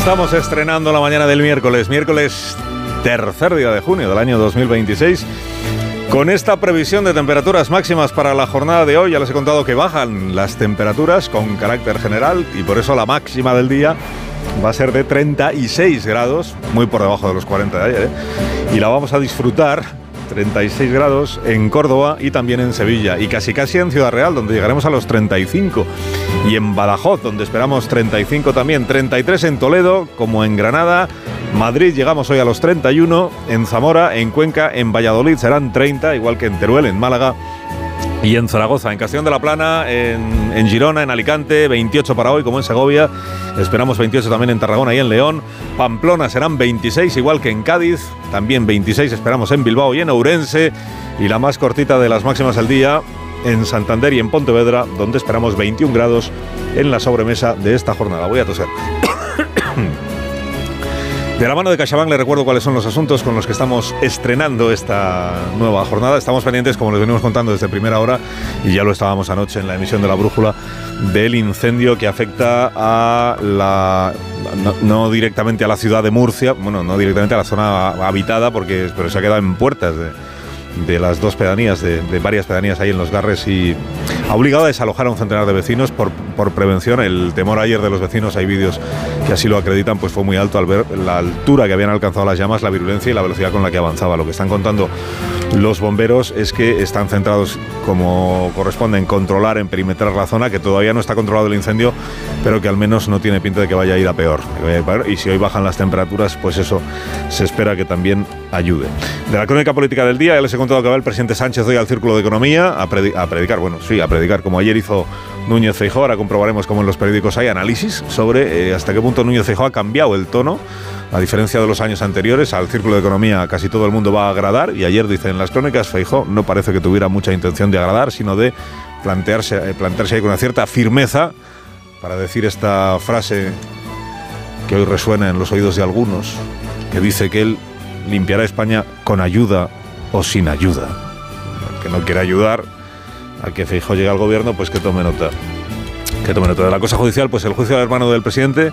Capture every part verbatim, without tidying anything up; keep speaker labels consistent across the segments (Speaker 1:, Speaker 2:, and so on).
Speaker 1: Estamos estrenando la mañana del miércoles, miércoles tercer día de junio del año dos mil veintiséis, con esta previsión de temperaturas máximas para la jornada de hoy. Ya les he contado que bajan las temperaturas con carácter general y por eso la máxima del día va a ser de treinta y seis grados, muy por debajo de los cuarenta de ayer, ¿eh? Y la vamos a disfrutar, treinta y seis grados en Córdoba y también en Sevilla, y casi casi en Ciudad Real, donde llegaremos a los treinta y cinco, y en Badajoz, donde esperamos treinta y cinco también, treinta y tres en Toledo, como en Granada. Madrid llegamos hoy a los treinta y uno, en Zamora, en Cuenca, en Valladolid serán treinta, igual que en Teruel, en Málaga y en Zaragoza. En Castellón de la Plana, en, en Girona, en Alicante, veintiocho para hoy, como en Segovia. Esperamos veintiocho también en Tarragona y en León. Pamplona serán veintiséis, igual que en Cádiz. También veintiséis esperamos en Bilbao y en Ourense. Y la más cortita de las máximas del día, en Santander y en Pontevedra, donde esperamos veintiún grados en la sobremesa de esta jornada. Voy a toser. De la mano de CaixaBank les recuerdo cuáles son los asuntos con los que estamos estrenando esta nueva jornada. Estamos pendientes, como les venimos contando desde primera hora, y ya lo estábamos anoche en la emisión de La Brújula, del incendio que afecta a la... No, no directamente a la ciudad de Murcia, bueno, no directamente a la zona habitada, porque pero se ha quedado en puertas de, de las dos pedanías, de, de varias pedanías ahí en Los Garres, y ha obligado a desalojar a un centenar de vecinos por, por prevención. El temor ayer de los vecinos, hay vídeos que así lo acreditan, pues fue muy alto al ver la altura que habían alcanzado las llamas, la virulencia y la velocidad con la que avanzaba. Lo que están contando los bomberos es que están centrados, como corresponde, en controlar, en perimetrar la zona, que todavía no está controlado el incendio, pero que al menos no tiene pinta de que vaya a ir a peor. Y si hoy bajan las temperaturas, pues eso se espera que también ayude. De la crónica política del día, ya les he contado que va el presidente Sánchez hoy al Círculo de Economía a, predi- a predicar, bueno, sí, a predicar, como ayer hizo Núñez Feijóo. Ahora comprobaremos cómo en los periódicos hay análisis sobre eh, hasta qué punto Núñez Feijóo ha cambiado el tono. A diferencia de los años anteriores, al Círculo de Economía casi todo el mundo va a agradar, y ayer, dicen las crónicas, Feijóo no parece que tuviera mucha intención de agradar, sino de plantearse, eh, plantearse ahí con una cierta firmeza para decir esta frase que hoy resuena en los oídos de algunos, que dice que él limpiará España con ayuda o sin ayuda. El que no quiera ayudar a que Feijóo llegue al gobierno, pues que tome nota. Que tome nota de la cosa judicial, pues el juicio del hermano del presidente,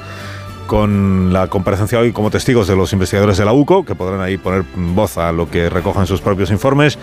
Speaker 1: con la comparecencia hoy como testigos de los investigadores de la U C O, que podrán ahí poner voz a lo que recojan sus propios informes.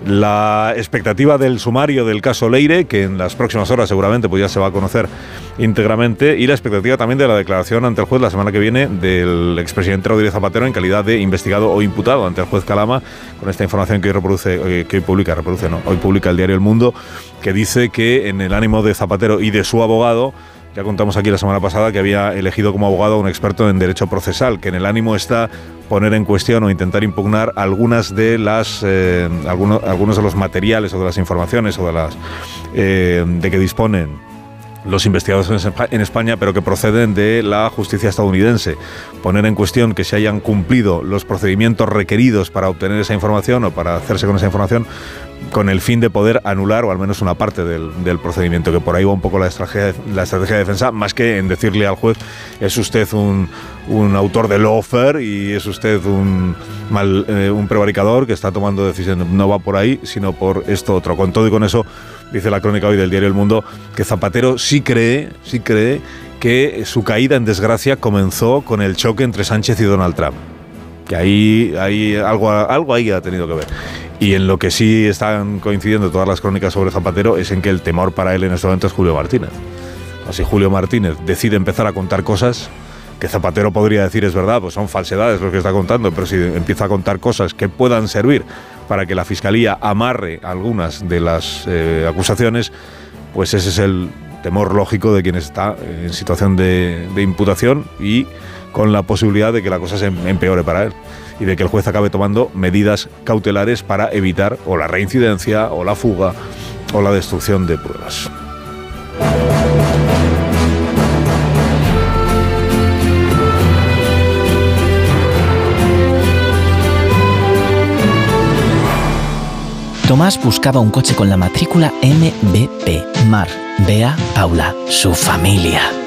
Speaker 1: La expectativa del sumario del caso Leire, que en las próximas horas seguramente pues ya se va a conocer íntegramente, y la expectativa también de la declaración ante el juez la semana que viene del expresidente Rodríguez Zapatero en calidad de investigado o imputado ante el juez Calama, con esta información que hoy reproduce, que hoy publica, reproduce no, hoy publica el diario El Mundo, que dice que en el ánimo de Zapatero y de su abogado, ya contamos aquí la semana pasada que había elegido como abogado a un experto en derecho procesal, que en el ánimo está poner en cuestión o intentar impugnar algunas de las eh, algunos, algunos de los materiales o de las informaciones o de las eh, de que disponen los investigadores en España, pero que proceden de la justicia estadounidense. Poner en cuestión que se hayan cumplido los procedimientos requeridos para obtener esa información o para hacerse con esa información, con el fin de poder anular o al menos una parte del, del procedimiento, que por ahí va un poco la estrategia, la estrategia de defensa, más que en decirle al juez es usted un, un autor de lawfare y es usted un, mal, eh, un prevaricador que está tomando decisiones. No va por ahí, sino por esto otro. Con todo y con eso, dice la crónica hoy del diario El Mundo, que Zapatero sí cree, sí cree que su caída en desgracia comenzó con el choque entre Sánchez y Donald Trump. Que ahí, ahí algo, algo ahí ha tenido que ver. Y en lo que sí están coincidiendo todas las crónicas sobre Zapatero es en que el temor para él en este momento es Julio Martínez. Así Julio Martínez decide empezar a contar cosas que Zapatero podría decir es verdad, pues son falsedades lo que está contando, pero si empieza a contar cosas que puedan servir para que la Fiscalía amarre algunas de las eh, acusaciones, pues ese es el temor lógico de quien está en situación de, de imputación y con la posibilidad de que la cosa se empeore para él y de que el juez acabe tomando medidas cautelares para evitar o la reincidencia o la fuga o la destrucción de pruebas.
Speaker 2: Tomás buscaba un coche con la matrícula M B P. Mar, Bea, Paula, su familia.